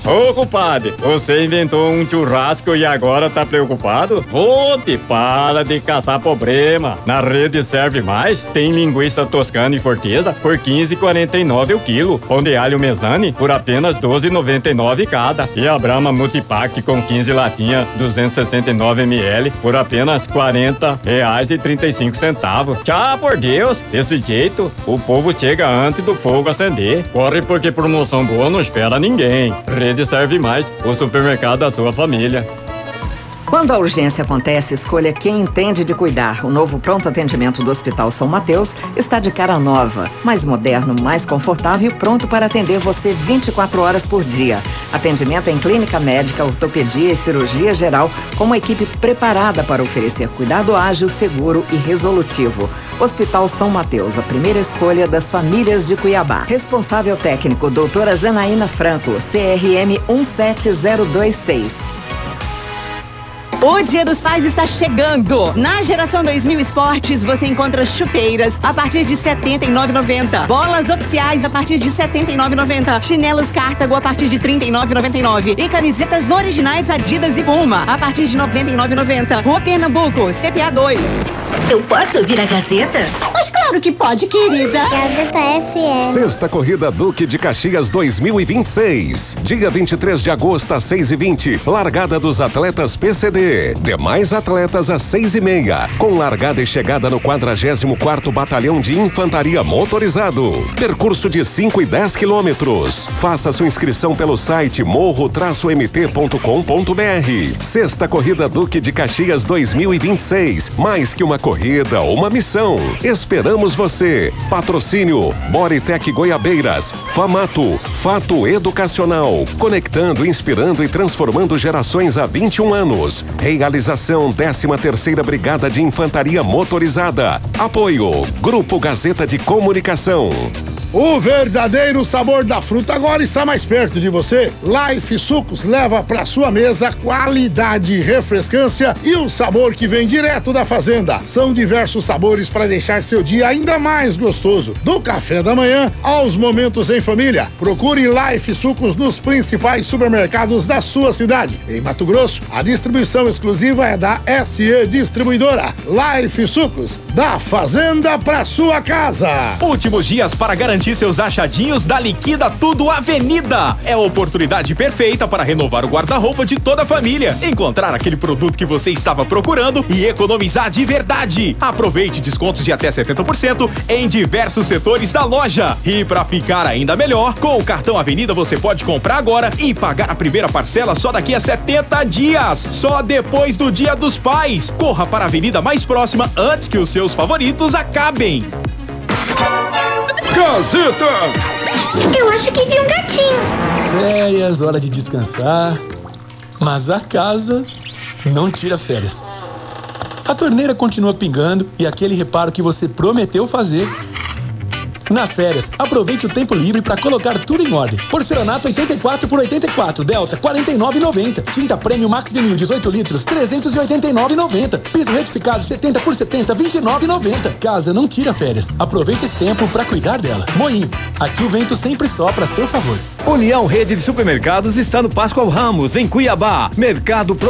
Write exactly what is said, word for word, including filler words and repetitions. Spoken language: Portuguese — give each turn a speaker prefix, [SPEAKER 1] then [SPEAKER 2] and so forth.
[SPEAKER 1] Ô, compadre, você inventou um churrasco e agora tá preocupado? Volpe, para de caçar problema. Na Rede Serve Mais tem linguiça toscana e forteza por quinze e quarenta e nove o quilo. Pão de alho Mesane por apenas doze e noventa e nove cada. E a Brahma Multipack com quinze latinhas, duzentos e sessenta e nove mililitros por apenas quarenta reais e trinta e cinco centavos. Tchau, por Deus! Desse jeito, o povo chega antes do fogo acender. Corre porque promoção boa não espera ninguém. Rede Serve Mais, o supermercado da sua família.
[SPEAKER 2] Quando a urgência acontece, escolha quem entende de cuidar. O novo pronto atendimento do Hospital São Mateus está de cara nova, mais moderno, mais confortável e pronto para atender você vinte e quatro horas por dia. Atendimento em clínica médica, ortopedia e cirurgia geral, com uma equipe preparada para oferecer cuidado ágil, seguro e resolutivo. Hospital São Mateus, a primeira escolha das famílias de Cuiabá. Responsável técnico, doutora Janaína Franco, C R M um sete zero dois seis.
[SPEAKER 3] O Dia dos Pais está chegando. Na Geração dois mil Esportes você encontra chuteiras a partir de setenta e nove reais e noventa centavos, bolas oficiais a partir de setenta e nove reais e noventa centavos, chinelos Cartago a partir de trinta e nove reais e noventa e nove centavos e camisetas originais Adidas e Puma a partir de noventa e nove reais e noventa centavos. Rua Pernambuco, C P A dois.
[SPEAKER 4] Eu posso ouvir a Gazeta?
[SPEAKER 3] Mas claro que pode, querida.
[SPEAKER 5] Gazeta F M.
[SPEAKER 6] Sexta Corrida Duque de Caxias dois mil e vinte e seis. Dia vinte e três de agosto às seis e vinte. Largada dos atletas P C D. Demais atletas às seis e meia. Com largada e chegada no quadragésimo quarto Batalhão de Infantaria Motorizado. Percurso de cinco e dez quilômetros. Faça sua inscrição pelo site morro traço m t ponto com ponto b r. Sexta Corrida Duque de Caxias dois mil e vinte e seis. Mais que uma corrida, uma missão. Esperamos você. Patrocínio Boritec Goiabeiras, Famato, Fato Educacional, conectando, inspirando e transformando gerações há vinte e um anos. Realização décima terceira Brigada de Infantaria Motorizada. Apoio Grupo Gazeta de Comunicação.
[SPEAKER 7] O verdadeiro sabor da fruta agora está mais perto de você. Life Sucos leva para sua mesa qualidade, refrescância e o sabor que vem direto da fazenda. São diversos sabores para deixar seu dia ainda mais gostoso. Do café da manhã aos momentos em família. Procure Life Sucos nos principais supermercados da sua cidade. Em Mato Grosso, a distribuição exclusiva é da S E Distribuidora. Life Sucos, da fazenda para sua casa.
[SPEAKER 8] Últimos dias para garantir seus achadinhos da Liquida Tudo Avenida. É a oportunidade perfeita para renovar o guarda-roupa de toda a família, encontrar aquele produto que você estava procurando e economizar de verdade. Aproveite descontos de até setenta por cento em diversos setores da loja. E para ficar ainda melhor, com o cartão Avenida você pode comprar agora e pagar a primeira parcela só daqui a setenta dias, só depois do Dia dos Pais. Corra para a avenida mais próxima antes que os seus favoritos acabem.
[SPEAKER 9] Gazeta!
[SPEAKER 5] Eu acho que vi um gatinho.
[SPEAKER 9] Férias, hora de descansar. Mas a casa não tira férias. A torneira continua pingando e aquele reparo que você prometeu fazer. Nas férias, aproveite o tempo livre para colocar tudo em ordem. Porcelanato oitenta e quatro por oitenta e quatro, Delta quarenta e nove reais e noventa. Tinta Prêmio Max Vinil dezoito litros, trezentos e oitenta e nove reais e noventa. Piso retificado setenta por setenta, vinte e nove reais e noventa. Casa não tira férias. Aproveite esse tempo para cuidar dela. Moinho, aqui o vento sempre sopra a seu favor.
[SPEAKER 10] União Rede de Supermercados está no Pascoal Ramos, em Cuiabá. Mercado